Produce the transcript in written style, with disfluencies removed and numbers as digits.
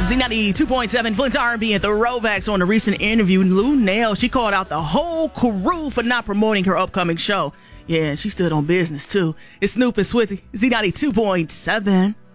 Z92.7 Flint R&B and Throwbacks. On a recent interview, Luenell, she called out the whole crew for not promoting her upcoming show. Yeah, she stood on business too. It's Snoop and Swizzy, Z92.7.